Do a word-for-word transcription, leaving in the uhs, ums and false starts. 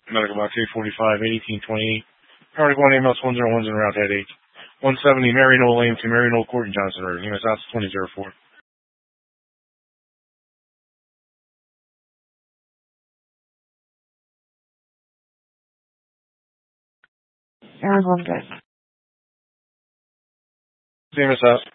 Medical box eight forty-five, eighteen twenty-eight. Arctic one, A M S one zero one zero, route head eight. one seventy Mary Knoll Lane to Mary Knoll Court in Johnsonburg. U S South twenty oh four. Everyone's good. Same as us.